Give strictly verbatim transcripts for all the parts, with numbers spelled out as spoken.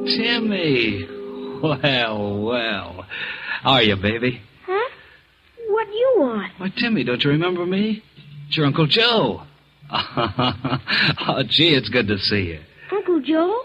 Timmy. Well, well. How are you, baby? Huh? What do you want? Why, Timmy, don't you remember me? It's your Uncle Joe. Oh, gee, it's good to see you. Uncle Joe?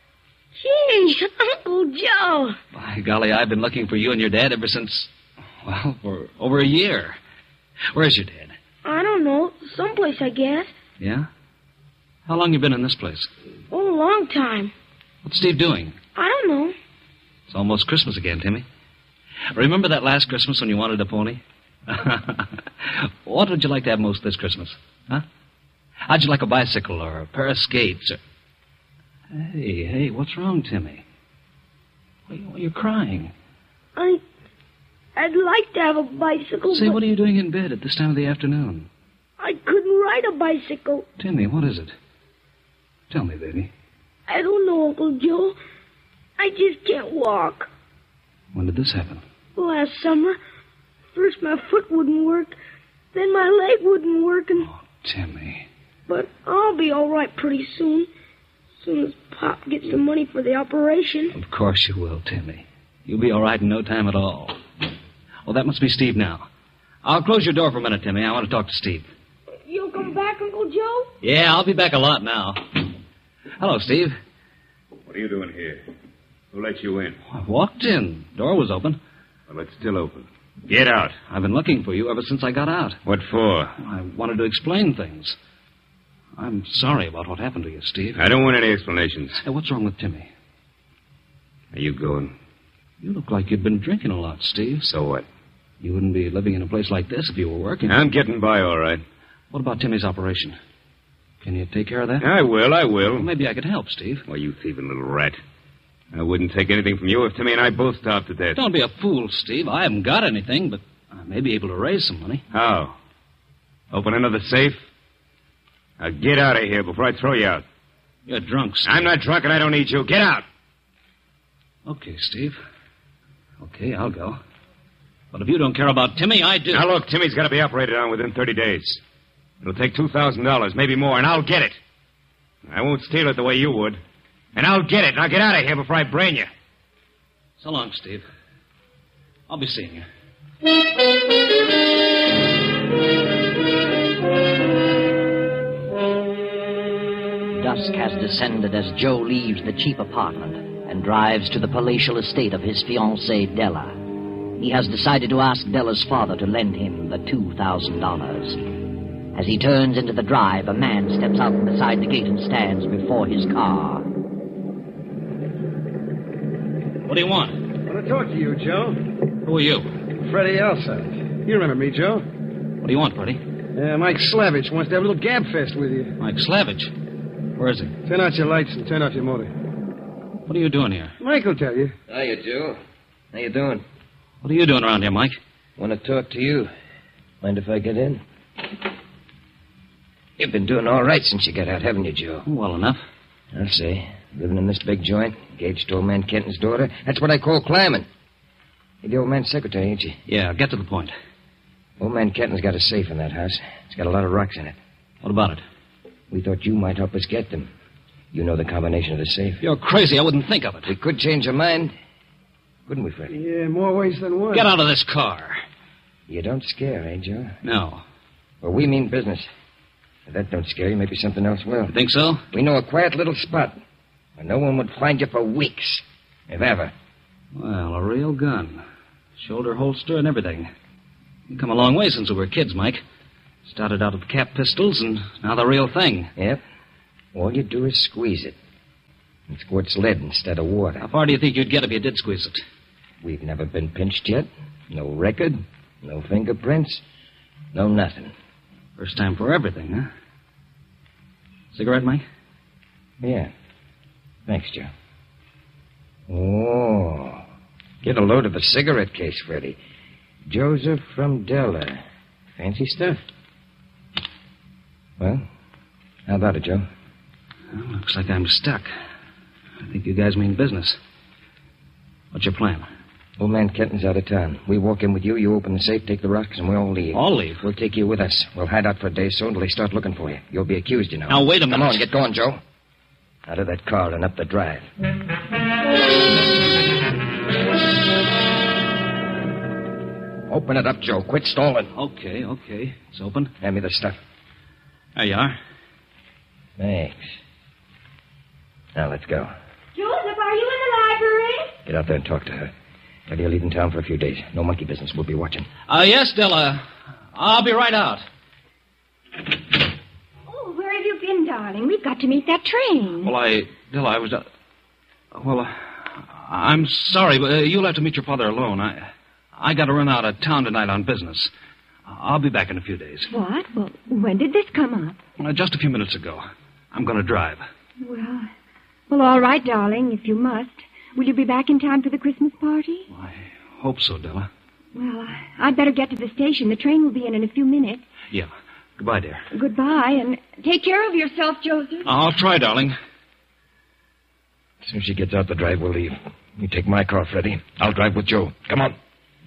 Gee, Uncle Joe. By golly, I've been looking for you and your dad ever since, well, for over a year. Where's your dad? I don't know. Someplace, I guess. Yeah? How long you been in this place? Oh, a long time. What's Steve doing? I don't know. It's almost Christmas again, Timmy. Remember that last Christmas when you wanted a pony? What would you like to have most this Christmas? Huh? How'd you like a bicycle or a pair of skates? Or... Hey, hey, what's wrong, Timmy? Why are you crying? I... I'd like to have a bicycle, Say, but what are you doing in bed at this time of the afternoon? I couldn't ride a bicycle. Timmy, what is it? Tell me, baby. I don't know, Uncle Joe. I just can't walk. When did this happen? Last summer. First my foot wouldn't work, then my leg wouldn't work, and... Oh, Timmy. But I'll be all right pretty soon. As soon as Pop gets the money for the operation. Of course you will, Timmy. You'll be all right in no time at all. Well, that must be Steve now. I'll close your door for a minute, Timmy. I want to talk to Steve. You'll come back, Uncle Joe? Yeah, I'll be back a lot now. Hello, Steve. What are you doing here? Who let you in? I walked in. Door was open. Well, it's still open. Get out. I've been looking for you ever since I got out. What for? I wanted to explain things. I'm sorry about what happened to you, Steve. I don't want any explanations. Hey, what's wrong with Timmy? Are you going? You look like you'd been drinking a lot, Steve. So what? You wouldn't be living in a place like this if you were working. I'm getting by all right. What about Timmy's operation? Can you take care of that? I will, I will. Well, maybe I could help, Steve. Why, you thieving little rat. I wouldn't take anything from you if Timmy and I both starved to death. Don't be a fool, Steve. I haven't got anything, but I may be able to raise some money. How? Open another safe? Now get out of here before I throw you out. You're drunk, Steve. I'm not drunk and I don't need you. Get out. Okay, Steve. Okay, I'll go. But if you don't care about Timmy, I do. Now, look, Timmy's got to be operated on within thirty days. It'll take two thousand dollars, maybe more, and I'll get it. I won't steal it the way you would. And I'll get it. Now get out of here before I brain you. So long, Steve. I'll be seeing you. Dusk has descended as Joe leaves the cheap apartment and drives to the palatial estate of his fiancée, Della. He has decided to ask Della's father to lend him the two thousand dollars. As he turns into the drive, a man steps out from beside the gate and stands before his car. What do you want? I want to talk to you, Joe. Who are you? Freddie Alsop. You remember me, Joe? What do you want, Freddie? Uh, Mike Slavich wants to have a little gab fest with you. Mike Slavich. Where is he? Turn out your lights and turn off your motor. What are you doing here? Mike will tell you. Hiya, Joe. How you doing? What are you doing around here, Mike? Want to talk to you. Mind if I get in? You've been doing all right since you got out, haven't you, Joe? Well enough. I'll say. Living in this big joint, engaged to old man Kenton's daughter. That's what I call climbing. You're the old man's secretary, ain't you? Yeah, get to the point. Old man Kenton's got a safe in that house. It's got a lot of rocks in it. What about it? We thought you might help us get them. You know the combination of the safe. You're crazy. I wouldn't think of it. We could change our mind. Couldn't we, Freddie? Yeah, more ways than one. Get out of this car. You don't scare, eh, Joe? No. Well, we mean business. If that don't scare you, maybe something else will. You think so? We know a quiet little spot where no one would find you for weeks, if ever. Well, a real gun. Shoulder holster and everything. We've come a long way since we were kids, Mike. Started out with cap pistols, and now the real thing. Yep. All you do is squeeze it. It squirts lead instead of water. How far do you think you'd get if you did squeeze it? We've never been pinched yet. No record. No fingerprints. No nothing. First time for everything, huh? Cigarette, Mike? Yeah. Thanks, Joe. Oh. Get a load of a cigarette case, Freddie. Joseph from Della. Fancy stuff. Well, how about it, Joe? Well, looks like I'm stuck. I think you guys mean business. What's your plan? Old man Kenton's out of town. We walk in with you, you open the safe, take the rocks, and we all leave. All leave? We'll take you with us. We'll hide out for a day so until they start looking for you. You'll be accused, you know. Now, wait a minute. Come on, get going, Joe. Out of that car and up the drive. Open it up, Joe. Quit stalling. Okay, okay. It's open. Hand me the stuff. There you are. Thanks. Now, let's go. Joseph, are you in the library? Get out there and talk to her. Tell her you're leaving town for a few days. No monkey business. We'll be watching. Uh, yes, Della. I'll be right out. Oh, where have you been, darling? We've got to meet that train. Well, I... Della, I was... Uh, well, uh, I'm sorry, but uh, you'll have to meet your father alone. I... I got to run out of town tonight on business. I'll be back in a few days. What? Well, when did this come up? Uh, just a few minutes ago. I'm going to drive. Well, well, all right, darling, if you must. Will you be back in time for the Christmas party? I hope so, Della. Well, I'd better get to the station. The train will be in in a few minutes. Yeah. Goodbye, dear. Goodbye, and take care of yourself, Joseph. I'll try, darling. As soon as she gets out the drive, we'll leave. You take my car, Freddie. I'll drive with Joe. Come on.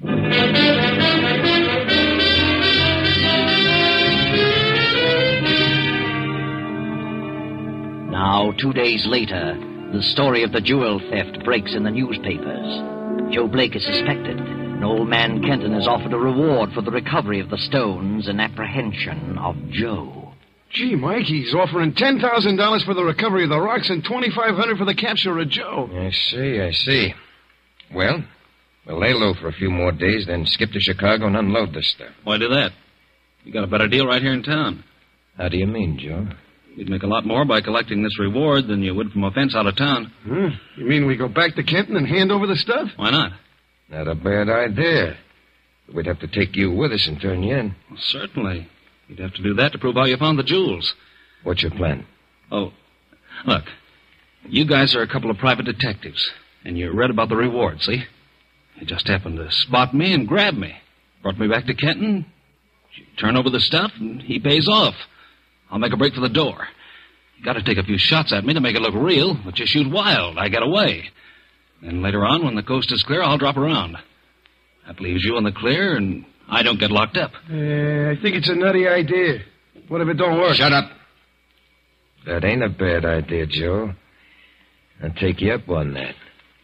Now, two days later, the story of the jewel theft breaks in the newspapers. Joe Blake is suspected, and old man Kenton has offered a reward for the recovery of the stones and apprehension of Joe. Gee, Mike, he's offering ten thousand dollars for the recovery of the rocks and twenty-five hundred dollars for the capture of Joe. I see, I see. Well, we'll lay low for a few more days, then skip to Chicago and unload this stuff. Why do that? You got a better deal right here in town. How do you mean, Joe? You'd make a lot more by collecting this reward than you would from a fence out of town. Huh? You mean we go back to Kenton and hand over the stuff? Why not? Not a bad idea. We'd have to take you with us and turn you in. Well, certainly. You'd have to do that to prove how you found the jewels. What's your plan? Oh, look. You guys are a couple of private detectives, and you read about the reward, see? You just happened to spot me and grab me. Brought me back to Kenton. You turn over the stuff, and he pays off. I'll make a break for the door. You got to take a few shots at me to make it look real, but you shoot wild. I get away. Then later on, when the coast is clear, I'll drop around. That leaves you in the clear, and I don't get locked up. Uh, I think it's a nutty idea. What if it don't work? Shut up. That ain't a bad idea, Joe. I'll take you up on that.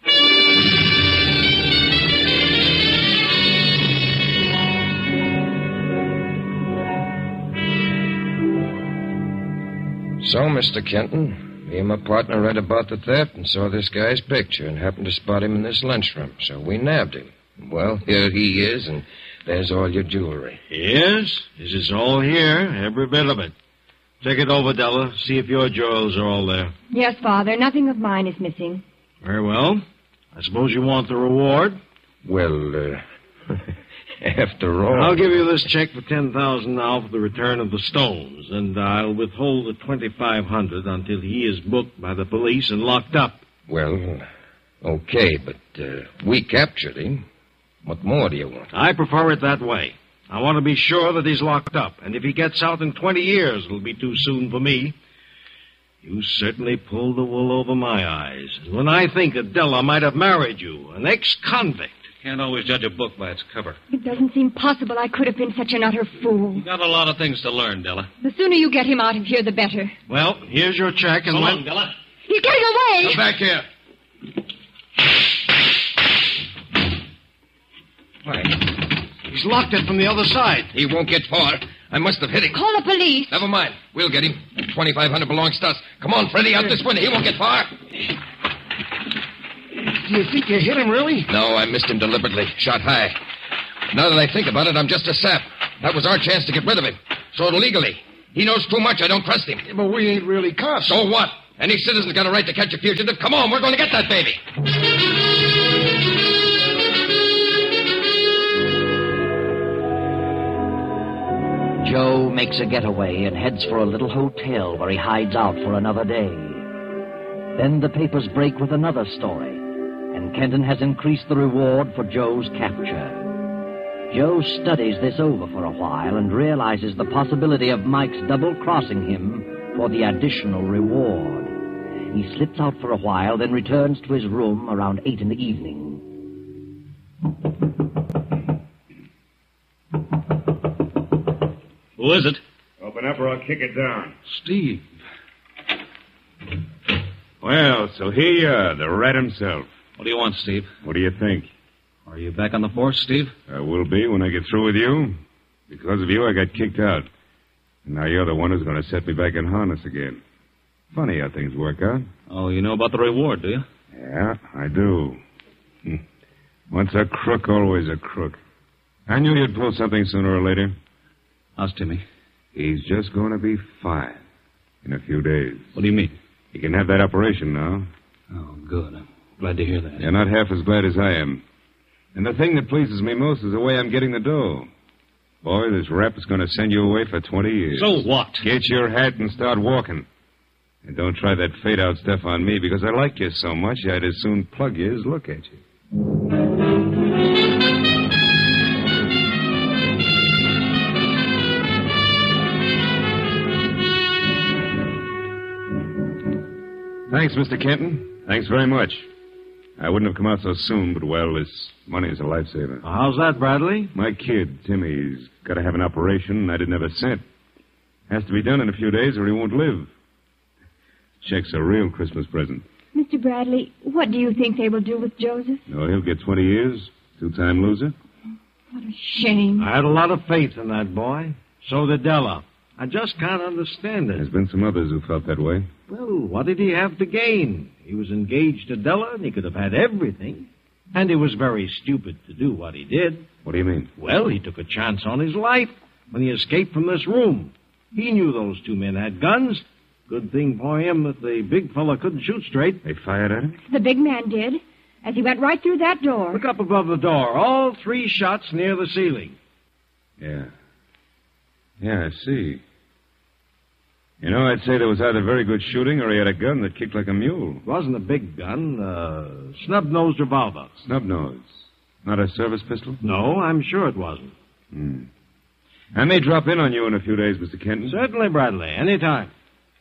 So, Mister Kenton, me and my partner read about the theft and saw this guy's picture and happened to spot him in this lunchroom, so we nabbed him. Well, here he is, and there's all your jewelry. Yes, this is all here, every bit of it. Check it over, Della. See if your jewels are all there. Yes, Father. Nothing of mine is missing. Very well. I suppose you want the reward? Well, uh, after all... I'll give you this check for ten thousand dollars now for the return of the stones, and I'll withhold the twenty-five hundred dollars until he is booked by the police and locked up. Well, okay, but uh, we captured him. What more do you want? I prefer it that way. I want to be sure that he's locked up, and if he gets out in twenty years, it'll be too soon for me. You certainly pulled the wool over my eyes. And when I think that Della might have married you, an ex-convict. Can't always judge a book by its cover. It doesn't seem possible I could have been such an utter fool. You got a lot of things to learn, Della. The sooner you get him out of here, the better. Well, here's your check, and So when... long, Della. He's getting away! Come back here. Why? He's locked it from the other side. He won't get far. I must have hit him. Call the police. Never mind. We'll get him. twenty-five hundred belongs to us. Come on, Freddie, out this window. He won't get far. Do you think you hit him, really? No, I missed him deliberately. Shot high. Now that I think about it, I'm just a sap. That was our chance to get rid of him. So illegally. He knows too much. I don't trust him. Yeah, but we ain't really cops. So what? Any citizen's got a right to catch a fugitive. Come on, we're going to get that baby. Joe makes a getaway and heads for a little hotel where he hides out for another day. Then the papers break with another story, and Kenton has increased the reward for Joe's capture. Joe studies this over for a while and realizes the possibility of Mike's double-crossing him for the additional reward. He slips out for a while, then returns to his room around eight in the evening. Who is it? Open up or I'll kick it down. Steve. Well, so here you are, the rat himself. What do you want, Steve? What do you think? Are you back on the force, Steve? I will be when I get through with you. Because of you, I got kicked out. And now you're the one who's going to set me back in harness again. Funny how things work out. Oh, you know about the reward, do you? Yeah, I do. Hmm. Once a crook, always a crook. I knew you'd pull something sooner or later. How's Timmy? He's just going to be fine in a few days. What do you mean? He can have that operation now. Oh, good. I'm glad to hear that. You're not half as glad as I am. And the thing that pleases me most is the way I'm getting the dough. Boy, this rap is going to send you away for twenty years. So what? Get your hat and start walking. And don't try that fade-out stuff on me, because I like you so much, I'd as soon plug you as look at you. Thanks, Mister Kenton. Thanks very much. I wouldn't have come out so soon, but, well, this money is a lifesaver. Well, how's that, Bradley? My kid, Timmy's got to have an operation, and I didn't have a cent. Has to be done in a few days, or he won't live. Check's a real Christmas present. Mister Bradley, what do you think they will do with Joseph? No, he'll get twenty years. Two-time loser. What a shame. I had a lot of faith in that boy. So did Della. I just can't understand it. There's been some others who felt that way. Well, what did he have to gain? He was engaged to Della, and he could have had everything. And it was very stupid to do what he did. What do you mean? Well, he took a chance on his life when he escaped from this room. He knew those two men had guns. Good thing for him that the big fella couldn't shoot straight. They fired at him? The big man did, as he went right through that door. Look up above the door. All three shots near the ceiling. Yeah. Yeah, I see. You know, I'd say there was either very good shooting or he had a gun that kicked like a mule. It wasn't a big gun. Uh, snub-nosed revolver. Snub-nose. Not a service pistol? No, I'm sure it wasn't. Hmm. I may drop in on you in a few days, Mister Kenton. Certainly, Bradley. Anytime.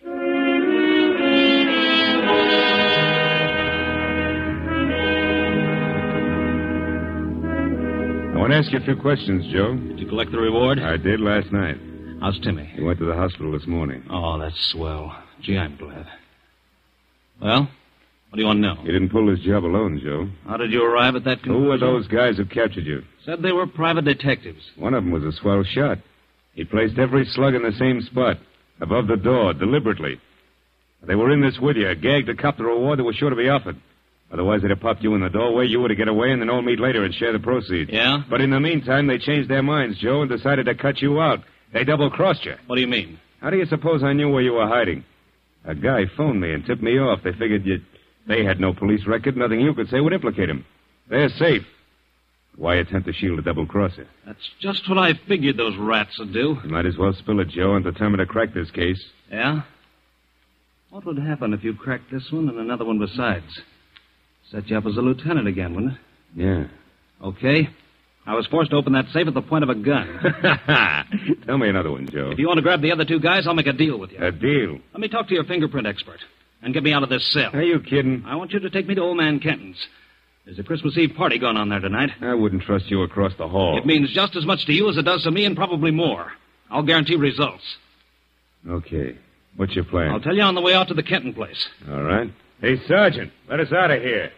I want to ask you a few questions, Joe. Did you collect the reward? I did last night. How's Timmy? He went to the hospital this morning. Oh, that's swell. Gee, I'm glad. Well, what do you want to know? You didn't pull this job alone, Joe. How did you arrive at that conclusion? Who were those guys who captured you? Said they were private detectives. One of them was a swell shot. He placed every slug in the same spot, above the door, deliberately. They were in this with you, gagged to cop the reward that was sure to be offered. Otherwise, they'd have popped you in the doorway, you were to get away, and then all meet later and share the proceeds. Yeah? But in the meantime, they changed their minds, Joe, and decided to cut you out. They double-crossed you. What do you mean? How do you suppose I knew where you were hiding? A guy phoned me and tipped me off. They figured you... They had no police record. Nothing you could say would implicate him. They're safe. Why attempt to shield a double-crosser? That's just what I figured those rats would do. You might as well spill it, Joe, and determine to crack this case. Yeah? What would happen if you cracked this one and another one besides? Set you up as a lieutenant again, wouldn't it? Yeah. Okay. I was forced to open that safe at the point of a gun. Tell me another one, Joe. If you want to grab the other two guys, I'll make a deal with you. A deal? Let me talk to your fingerprint expert and get me out of this cell. Are you kidding? I want you to take me to old man Kenton's. There's a Christmas Eve party going on there tonight. I wouldn't trust you across the hall. It means just as much to you as it does to me, and probably more. I'll guarantee results. Okay. What's your plan? I'll tell you on the way out to the Kenton place. All right. Hey, Sergeant, let us out of here.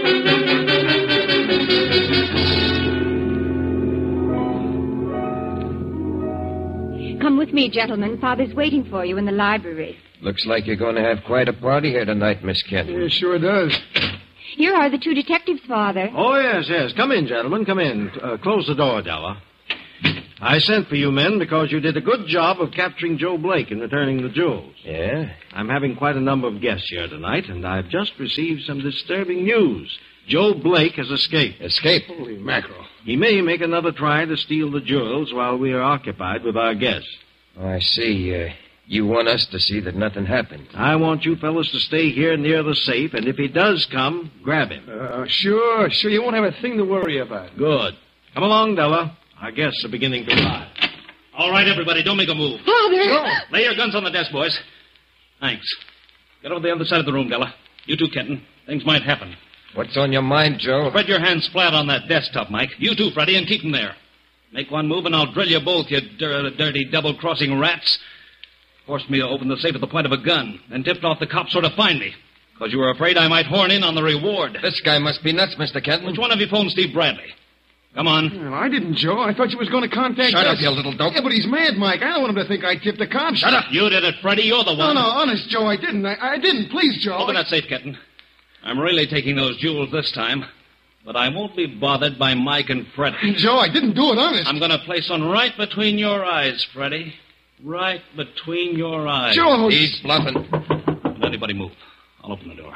Come with me, gentlemen. Father's waiting for you in the library. Looks like you're going to have quite a party here tonight, Miss Kenton. Yeah, sure does. Here are the two detectives, Father. Oh, yes, yes. Come in, gentlemen. Come in. Uh, close the door, Della. I sent for you men because you did a good job of capturing Joe Blake and returning the jewels. Yeah? I'm having quite a number of guests here tonight, and I've just received some disturbing news. Joe Blake has escaped. Escape? Holy mackerel. He may make another try to steal the jewels while we are occupied with our guests. Oh, I see. Uh, you want us to see that nothing happened. I want you fellas to stay here near the safe, and if he does come, grab him. Uh, sure, sure. You won't have a thing to worry about. Good. Come along, Della. Our guests are beginning to arrive. All right, everybody, don't make a move. Father! Lay your guns on the desk, boys. Thanks. Get over the other side of the room, Della. You too, Kenton. Things might happen. What's on your mind, Joe? Spread your hands flat on that desktop, Mike. You too, Freddie, and keep them there. Make one move, and I'll drill you both, you dir- dirty double-crossing rats. Forced me to open the safe at the point of a gun, then tipped off the cops so to find me. Because you were afraid I might horn in on the reward. This guy must be nuts, Mister Kenton. Which one of you phoned Steve Bradley? Come on. Well, I didn't, Joe. I thought you was going to contact Shut us. up, you little dope. Yeah, but he's mad, Mike. I don't want him to think I tipped the cops. Shut up. You did it, Freddie. You're the No, one. no, honest, Joe, I didn't. I, I didn't. Please, Joe. Open that safe, Kenton. I'm really taking those jewels this time. But I won't be bothered by Mike and Freddie. Joe, I didn't do it, honest. I'm going to place one right between your eyes, Freddie. Right between your eyes. Joe. He's bluffing. Don't anybody move. I'll open the door.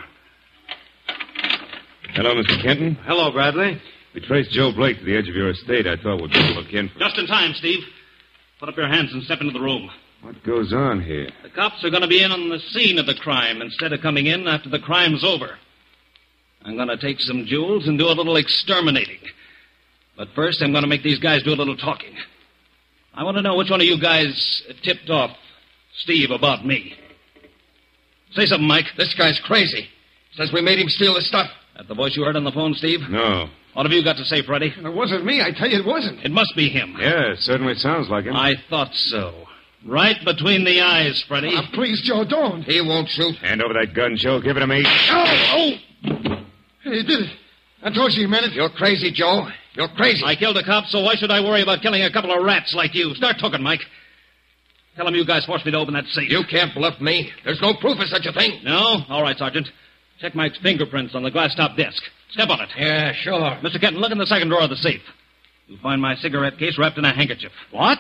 Hello, Mister Kenton. Hello, Bradley. We traced Joe Blake to the edge of your estate. I thought we'd better look in for... Just in time, Steve. Put up your hands and step into the room. What goes on here? The cops are going to be in on the scene of the crime instead of coming in after the crime's over. I'm going to take some jewels and do a little exterminating. But first, I'm going to make these guys do a little talking. I want to know which one of you guys tipped off Steve about me. Say something, Mike. This guy's crazy. Says we made him steal the stuff. That the voice you heard on the phone, Steve? No. What have you got to say, Freddie? It wasn't me. I tell you, it wasn't. It must be him. Yeah, it certainly sounds like him. I thought so. Right between the eyes, Freddie. Ah, please, Joe, don't. He won't shoot. Hand over that gun, Joe. Give it to me. Oh, oh. Hey, you did it. I told you you meant it. You're crazy, Joe. You're crazy. I killed a cop, so why should I worry about killing a couple of rats like you? Start talking, Mike. Tell him you guys forced me to open that safe. You can't bluff me. There's no proof of such a thing. No? All right, Sergeant. Check Mike's fingerprints on the glass-top desk. Step on it. Yeah, sure. Mister Kenton, look in the second drawer of the safe. You'll find my cigarette case wrapped in a handkerchief. What?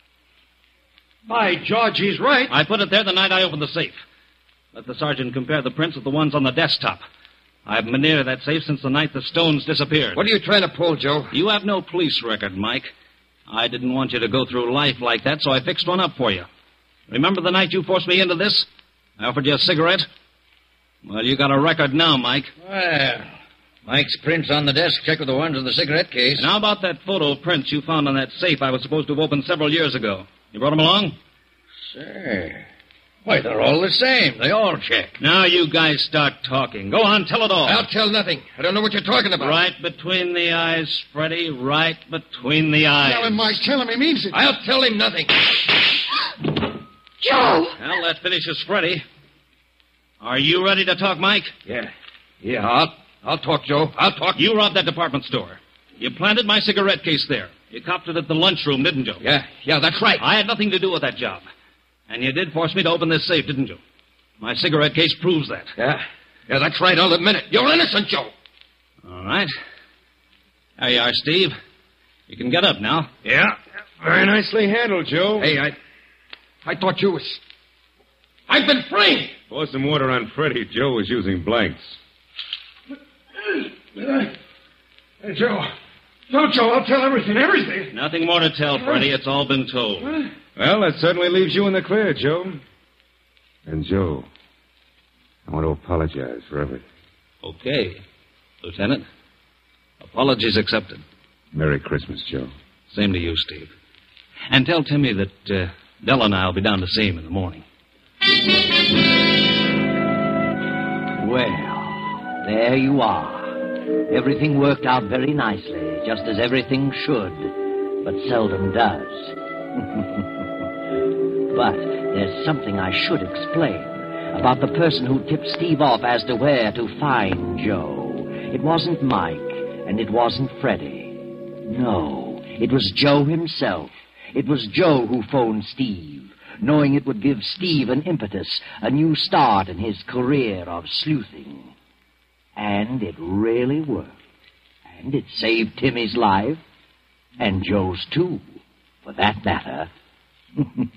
By George, he's right. I put it there the night I opened the safe. Let the sergeant compare the prints with the ones on the desktop. I've been near that safe since the night the stones disappeared. What are you trying to pull, Joe? You have no police record, Mike. I didn't want you to go through life like that, so I fixed one up for you. Remember the night you forced me into this? I offered you a cigarette? Well, you got a record now, Mike. Well, Mike's prints on the desk check with the ones in the cigarette case. And how about that photo of prints you found on that safe I was supposed to have opened several years ago? You brought them along? Say, why, they're all the same. They all check. Now you guys start talking. Go on, tell it all. I'll tell nothing. I don't know what you're talking about. Right between the eyes, Freddie. Right between the eyes. Tell him, Mike. Tell him he means it. I'll tell him nothing. Joe! Well, that finishes Freddie. Are you ready to talk, Mike? Yeah. Yeah, I'll, I'll talk, Joe. I'll talk. You robbed that department store. You planted my cigarette case there. You copped it at the lunchroom, didn't you? Yeah, yeah, that's right. I had nothing to do with that job. And you did force me to open this safe, didn't you? My cigarette case proves that. Yeah, yeah, that's right. I'll admit it. You're innocent, Joe. All right. There you are, Steve. You can get up now. Yeah, very nicely handled, Joe. Hey, I... I thought you was... I've been framed. Pour some water on Freddie. Joe was using blanks. Hey, Joe. No, Joe, I'll tell everything, everything. Nothing more to tell, Freddie. It's all been told. Well, that certainly leaves you in the clear, Joe. And, Joe, I want to apologize for everything. Okay, Lieutenant. Apologies accepted. Merry Christmas, Joe. Same to you, Steve. And tell Timmy that uh, Della and I will be down to see him in the morning. Well, there you are. Everything worked out very nicely, just as everything should, but seldom does. But there's something I should explain about the person who tipped Steve off as to where to find Joe. It wasn't Mike, and it wasn't Freddie. No, it was Joe himself. It was Joe who phoned Steve, knowing it would give Steve an impetus, a new start in his career of sleuthing. And it really worked. And it saved Timmy's life, and Joe's too, for that matter.